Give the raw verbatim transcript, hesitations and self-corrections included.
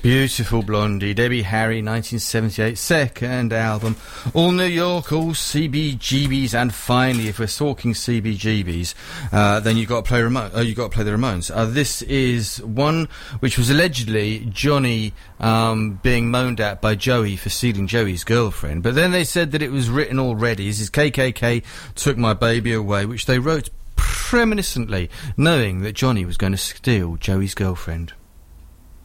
Beautiful Blondie, Debbie Harry, nineteen seventy-eight, second album. All New York, all C B G Bs, and finally, if we're talking C B G Bs, uh, then you've got to play Ramon- uh, you've got to play the Ramones. Uh, this is one which was allegedly Johnny um, being moaned at by Joey for stealing Joey's girlfriend, but then they said that it was written already. This is K K K Took My Baby Away, which they wrote reminiscently, knowing that Johnny was going to steal Joey's girlfriend.